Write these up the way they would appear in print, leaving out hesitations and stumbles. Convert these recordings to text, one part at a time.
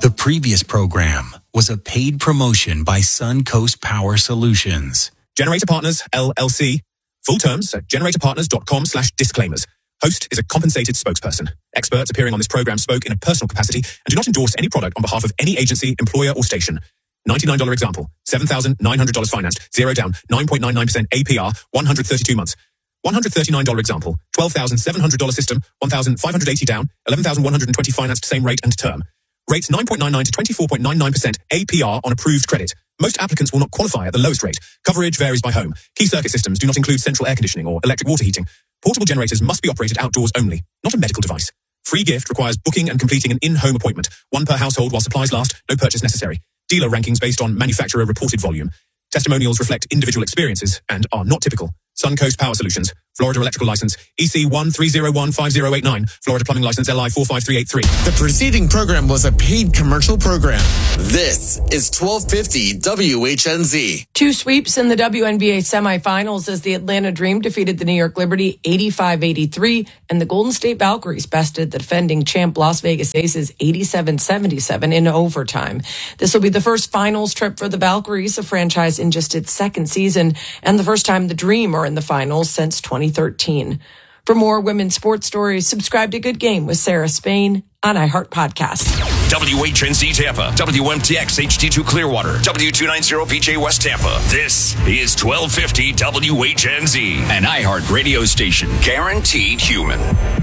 The previous program was a paid promotion by Suncoast Power Solutions. Generator Partners, LLC. Full terms at generatorpartners.com/disclaimers. Host is a compensated spokesperson. Experts appearing on this program spoke in a personal capacity and do not endorse any product on behalf of any agency, employer, or station. $99 example. $7,900 financed. 0 down. 9.99% APR. 132 months. $139 example. $12,700 system. 1,580 down. 11,120 financed, same rate and term. Rates 9.99 to 24.99% APR on approved credit. Most applicants will not qualify at the lowest rate. Coverage varies by home. Key circuit systems do not include central air conditioning or electric water heating. Portable generators must be operated outdoors only, not a medical device. Free gift requires booking and completing an in-home appointment. 1 per household while supplies last. No purchase necessary. Dealer rankings based on manufacturer reported volume. Testimonials reflect individual experiences and are not typical. Suncoast Power Solutions. Florida Electrical License EC 13015089. Florida Plumbing License LI 45383. The preceding program was a paid commercial program. This is 1250 WHNZ. 2 sweeps in the WNBA semifinals as the Atlanta Dream defeated the New York Liberty 85-83, and the Golden State Valkyries bested the defending champ Las Vegas Aces 87-77 in overtime. This will be the first finals trip for the Valkyries, a franchise in just its second season, and the first time the Dream are in the finals since 2013. For more women's sports stories, subscribe to Good Game with Sarah Spain on iHeart Podcast. WHNZ Tampa, WMTX HD2 Clearwater, W290PJ West Tampa. This is 1250 WHNZ, an iHeart radio station, guaranteed human.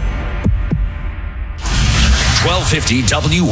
1250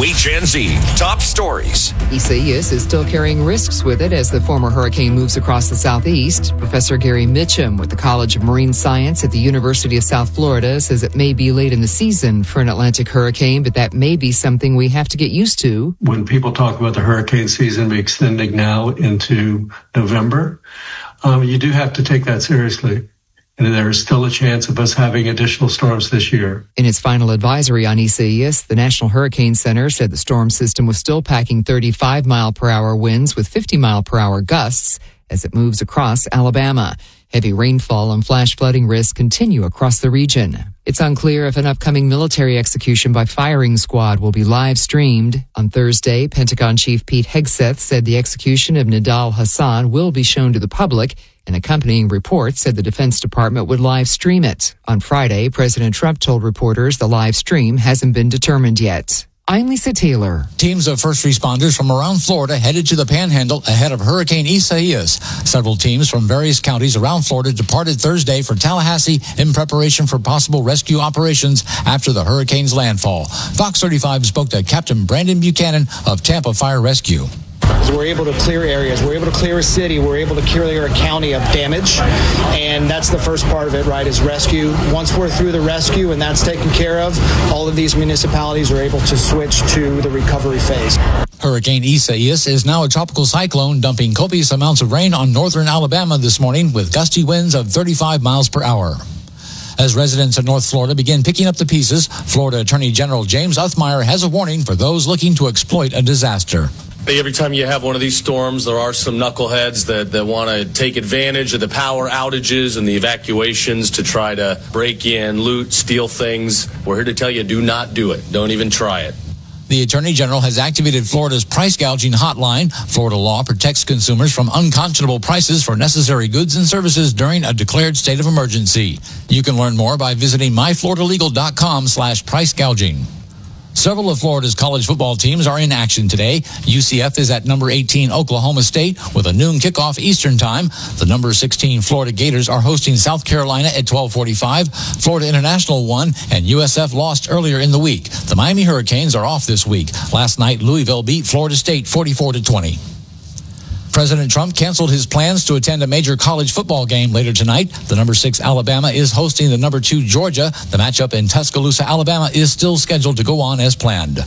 WHNZ. Top stories. Isaias is still carrying risks with it as the former hurricane moves across the southeast. Professor Gary Mitchum with the College of Marine Science at the University of South Florida says it may be late in the season for an Atlantic hurricane, but that may be something we have to get used to. When people talk about the hurricane season extending now into November, you do have to take that seriously. And there is still a chance of us having additional storms this year. In its final advisory on Isaias, the National Hurricane Center said the storm system was still packing 35-mile-per-hour winds with 50-mile-per-hour gusts as it moves across Alabama. Heavy rainfall and flash flooding risks continue across the region. It's unclear if an upcoming military execution by firing squad will be live streamed. On Thursday, Pentagon Chief Pete Hegseth said the execution of Nidal Hassan will be shown to the public. An accompanying report said the Defense Department would live stream it. On Friday, President Trump told reporters the live stream hasn't been determined yet. I'm Lisa Taylor. Teams of first responders from around Florida headed to the Panhandle ahead of Hurricane Isaias. Several teams from various counties around Florida departed Thursday for Tallahassee in preparation for possible rescue operations after the hurricane's landfall. Fox 35 spoke to Captain Brandon Buchanan of Tampa Fire Rescue. We're able to clear areas. We're able to clear a city. We're able to clear a county of damage. And that's the first part of it, right, is rescue. Once we're through the rescue and that's taken care of, all of these municipalities are able to switch to the recovery phase. Hurricane Isaias is now a tropical cyclone dumping copious amounts of rain on northern Alabama this morning with gusty winds of 35 miles per hour. As residents of North Florida begin picking up the pieces, Florida Attorney General James Uthmeyer has a warning for those looking to exploit a disaster. Every time you have one of these storms, there are some knuckleheads that want to take advantage of the power outages and the evacuations to try to break in, loot, steal things. We're here to tell you, do not do it. Don't even try it. The Attorney General has activated Florida's price gouging hotline. Florida law protects consumers from unconscionable prices for necessary goods and services during a declared state of emergency. You can learn more by visiting myfloridalegal.com/price gouging. Several of Florida's college football teams are in action today. UCF is at number 18 Oklahoma State with a noon kickoff Eastern time. The number 16 Florida Gators are hosting South Carolina at 12:45. Florida International won and USF lost earlier in the week. The Miami Hurricanes are off this week. Last night, Louisville beat Florida State 44-20. President Trump canceled his plans to attend a major college football game later tonight. The number 6 Alabama is hosting the number 2 Georgia. The matchup in Tuscaloosa, Alabama is still scheduled to go on as planned.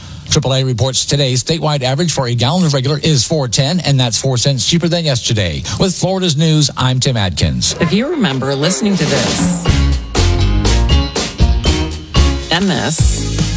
AAA reports today's statewide average for a gallon of regular is $4.10, and that's 4 cents cheaper than yesterday. With Florida's News, I'm Tim Adkins. If you remember listening to this, and this,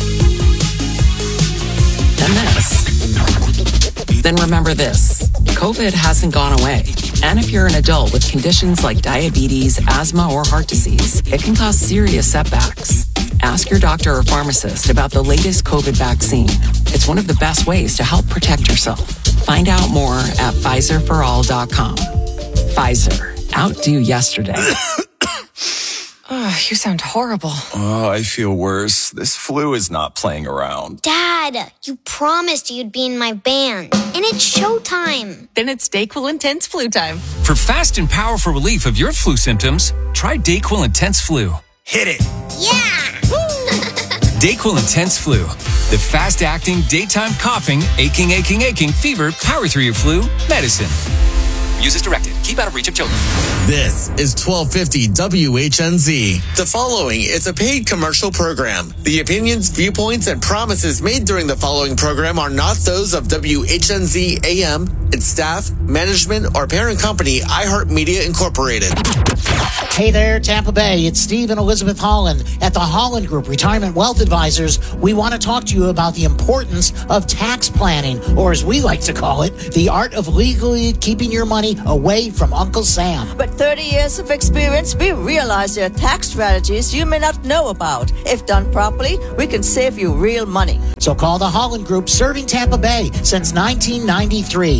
and this, then remember this. COVID hasn't gone away. And if you're an adult with conditions like diabetes, asthma, or heart disease, it can cause serious setbacks. Ask your doctor or pharmacist about the latest COVID vaccine. It's one of the best ways to help protect yourself. Find out more at PfizerForAll.com. Pfizer. Outdo yesterday. Oh, you sound horrible. Oh, I feel worse. This flu is not playing around. Dad, you promised you'd be in my band. And it's showtime. Then it's DayQuil Intense Flu time. For fast and powerful relief of your flu symptoms, try DayQuil Intense Flu. Hit it. Yeah. DayQuil Intense Flu. The fast-acting, daytime coughing, aching, fever, power through your flu medicine. Use as directed. Keep out of reach of children. This is 1250 WHNZ. The following is a paid commercial program. The opinions, viewpoints, and promises made during the following program are not those of WHNZ AM, its staff, management, or parent company, iHeartMedia Incorporated. Hey there, Tampa Bay. It's Steve and Elizabeth Holland at the Holland Group Retirement Wealth Advisors. We want to talk to you about the importance of tax planning, or as we like to call it, the art of legally keeping your money away from Uncle Sam. But 30 years of experience, we realize there are tax strategies you may not know about. If done properly, we can save you real money. So call the Holland Group, serving Tampa Bay since 1993.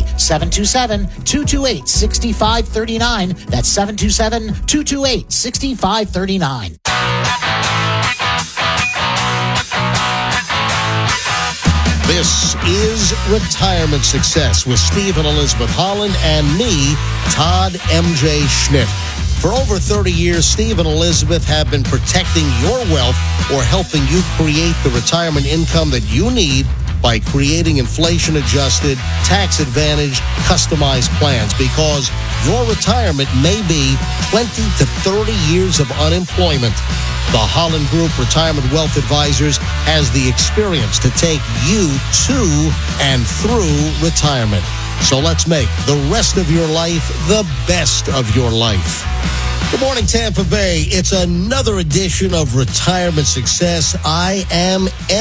727-228-6539. That's 727-228-6539. This is Retirement Success with Steve and Elizabeth Holland and me, Todd M.J. Schnitt. For over 30 years, Steve and Elizabeth have been protecting your wealth or helping you create the retirement income that you need by creating inflation-adjusted, tax-advantaged, customized plans, because your retirement may be 20 to 30 years of unemployment. The Holland Group Retirement Wealth Advisors has the experience to take you to and through retirement. So let's make the rest of your life the best of your life. Good morning, Tampa Bay. It's another edition of Retirement Success. I am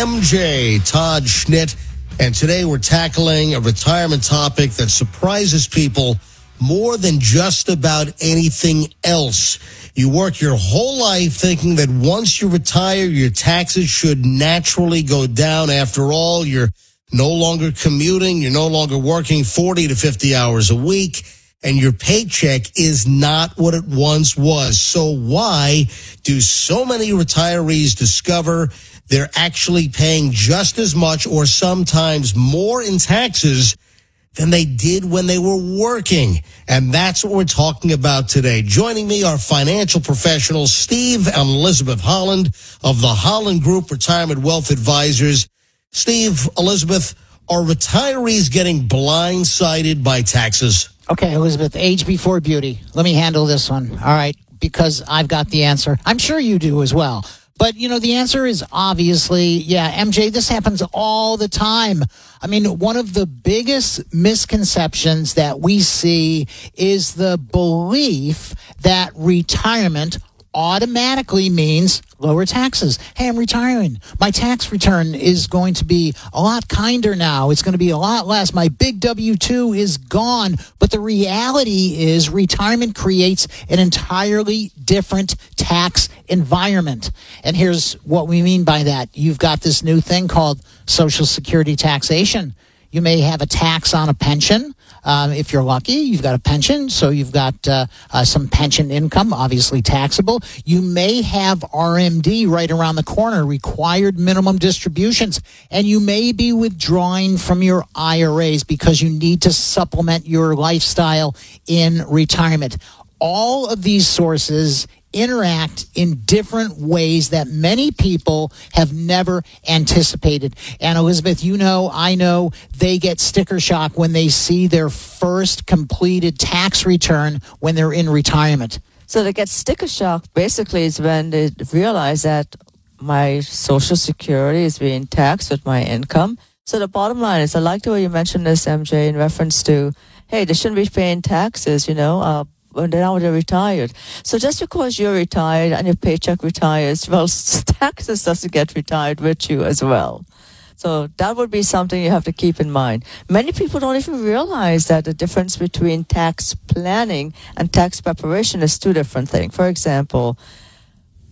MJ, Todd Schnitt, and today we're tackling a retirement topic that surprises people more than just about anything else. You work your whole life thinking that once you retire, your taxes should naturally go down. After all, you're no longer commuting, you're no longer working 40 to 50 hours a week, and your paycheck is not what it once was. So why do so many retirees discover they're actually paying just as much or sometimes more in taxes than they did when they were working? And that's what we're talking about today. Joining me are financial professionals Steve and Elizabeth Holland of the Holland Group Retirement Wealth Advisors. Steve, Elizabeth, are retirees getting blindsided by taxes? Okay, Elizabeth, age before beauty. Let me handle this one. All right, because I've got the answer. I'm sure you do as well. But, you know, the answer is obviously, yeah, MJ, this happens all the time. I mean, one of the biggest misconceptions that we see is the belief that retirement automatically means lower taxes. Hey, I'm retiring. My tax return is going to be a lot kinder now. It's going to be a lot less. My big W-2 is gone. But the reality is retirement creates an entirely different tax environment. And here's what we mean by that. You've got this new thing called Social Security taxation. You may have a tax on a pension. If you're lucky, you've got a pension, so you've got some pension income, obviously taxable. You may have RMD right around the corner, required minimum distributions, and you may be withdrawing from your IRAs because you need to supplement your lifestyle in retirement. All of these sources interact in different ways that many people have never anticipated. And Elizabeth, you know, I know, they get sticker shock when they see their first completed tax return when they're in retirement. So they get sticker shock basically is when they realize that my Social Security is being taxed with my income. So the bottom line is, I like the way you mentioned this, MJ, in reference to, hey, they shouldn't be paying taxes, when they're retired. So just because you're retired and your paycheck retires, well, taxes doesn't get retired with you as well. So that would be something you have to keep in mind. Many people don't even realize that the difference between tax planning and tax preparation is two different things. For example,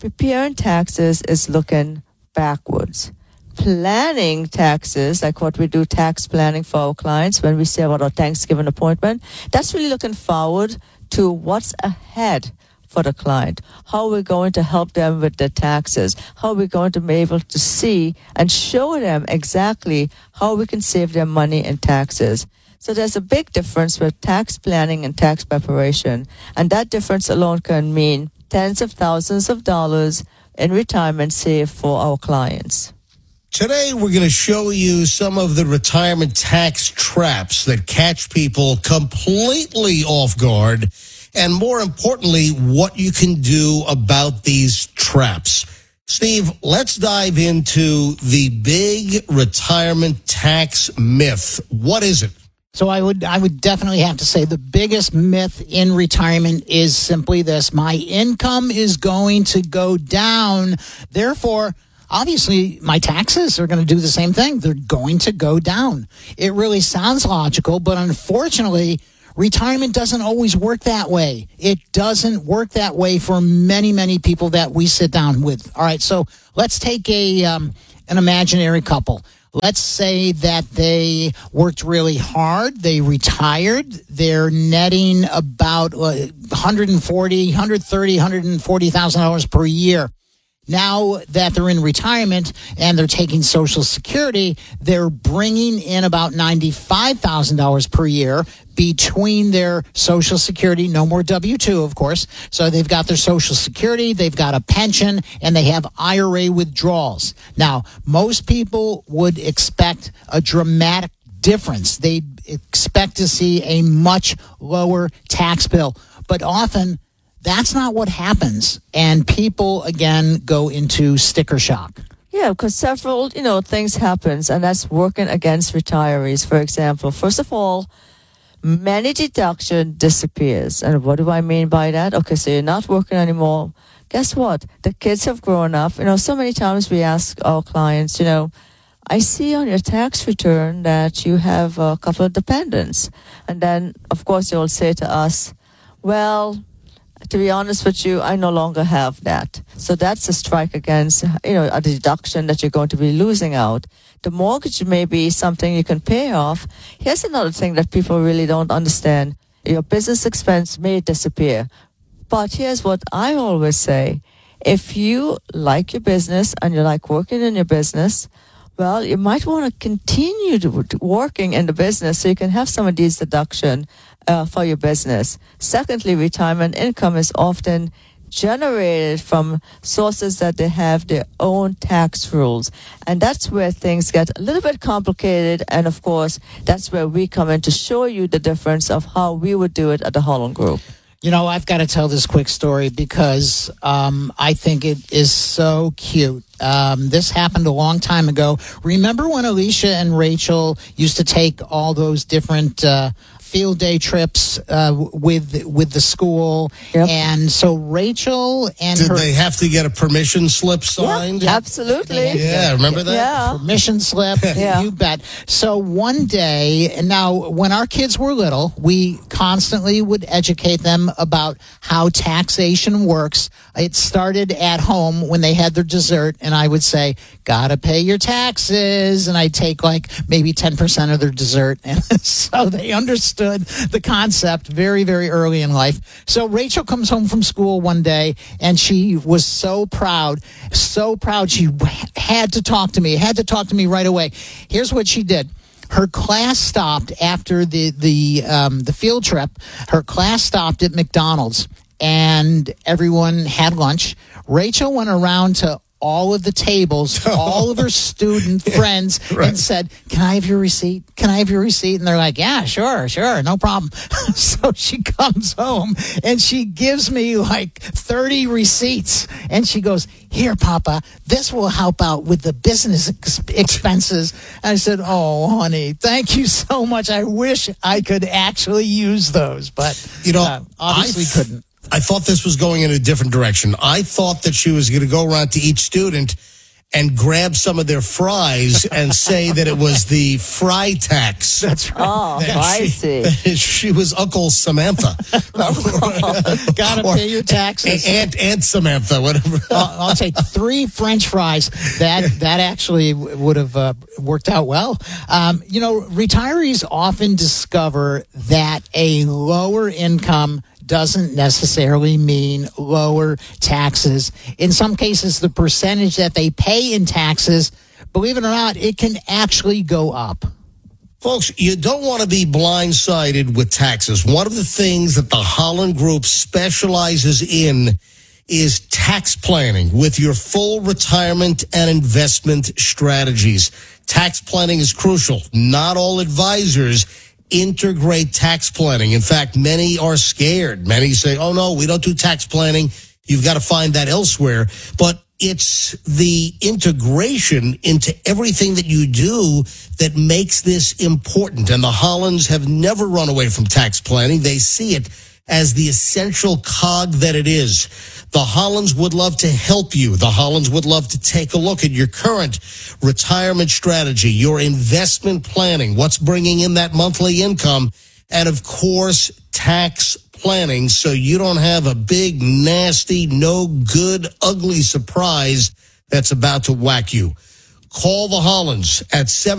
Preparing taxes is looking backwards. Planning taxes, like what we do tax planning for our clients when we say about our Thanksgiving appointment, that's really looking forward to what's ahead for the client. How we're going to help them with their taxes. How we're going to be able to see and show them exactly how we can save them money in taxes. So there's a big difference with tax planning and tax preparation. And that difference alone can mean tens of thousands of dollars in retirement saved for our clients. Today, we're going to show you some of the retirement tax traps that catch people completely off guard, and more importantly, what you can do about these traps. Steve, let's dive into the big retirement tax myth. What is it? So I would definitely have to say the biggest myth in retirement is simply this: my income is going to go down, therefore obviously my taxes are going to do the same thing. They're going to go down. It really sounds logical, but unfortunately, retirement doesn't always work that way. It doesn't work that way for many, many people that we sit down with. All right, so let's take an imaginary couple. Let's say that they worked really hard. They retired. They're netting about $140,000 per year. Now that they're in retirement and they're taking Social Security, they're bringing in about $95,000 per year between their Social Security, no more W-2, of course. So they've got their Social Security, they've got a pension, and they have IRA withdrawals. Now, most people would expect a dramatic difference. They'd expect to see a much lower tax bill, but often that's not what happens, and people, again, go into sticker shock. Yeah, because several, things happens, and that's working against retirees. For example, first of all, many deduction disappears. And what do I mean by that? Okay, so you're not working anymore. Guess what? The kids have grown up. So many times we ask our clients, I see on your tax return that you have a couple of dependents. And then, of course, you'll say to us, well, to be honest with you, I no longer have that. So that's a strike against, a deduction that you're going to be losing out. The mortgage may be something you can pay off. Here's another thing that people really don't understand. Your business expense may disappear. But here's what I always say. If you like your business and you like working in your business, well, you might want to continue working in the business so you can have some of these deductions for your business. Secondly, retirement income is often generated from sources that they have their own tax rules. And that's where things get a little bit complicated. And of course, that's where we come in to show you the difference of how we would do it at the Holland Group. I've got to tell this quick story because I think it is so cute. This happened a long time ago. Remember when Alicia and Rachel used to take all those different field day trips with the school? Yep. And so Rachel and Did they have to get a permission slip signed? Yeah, absolutely. Yeah, remember that? Yeah. Permission slip, Yeah. You bet. So one day, and now when our kids were little, we constantly would educate them about how taxation works. It started at home when they had their dessert, and I would say, gotta pay your taxes. And I'd take maybe 10% of their dessert. And so they understood the concept very, very early in life. So Rachel comes home from school one day, and she was so proud. She had to talk to me right away. Here's what she did. Her class stopped after the field trip. Her class stopped at McDonald's, and everyone had lunch. Rachel went around to all of the tables, all of her student friends, right, and said, can I have your receipt? Can I have your receipt? And they're like, yeah, sure, no problem. So she comes home and she gives me 30 receipts. And she goes, here, Papa, this will help out with the business expenses. And I said, oh, honey, thank you so much. I wish I could actually use those, but obviously couldn't. I thought this was going in a different direction. I thought that she was going to go around to each student and grab some of their fries and say that it was the fry tax. That's right. Oh, I see. She was Uncle Samantha. Gotta pay your taxes. Aunt Samantha, whatever. I'll take 3 French fries. That actually would have worked out well. Retirees often discover that a lower income doesn't necessarily mean lower taxes. In some cases, the percentage that they pay in taxes, believe it or not, it can actually go up. Folks, you don't want to be blindsided with taxes. One of the things that the Holland Group specializes in is tax planning with your full retirement and investment strategies. Tax planning is crucial. Not all advisors integrate tax planning. In fact, many are scared. Many say, oh no, we don't do tax planning. You've got to find that elsewhere. But it's the integration into everything that you do that makes this important. And the Hollands have never run away from tax planning. They see it as the essential cog that it is. The Hollands would love to help you. The Hollands would love to take a look at your current retirement strategy, your investment planning, what's bringing in that monthly income, and of course, tax planning so you don't have a big, nasty, no good, ugly surprise that's about to whack you. Call the Hollands at 7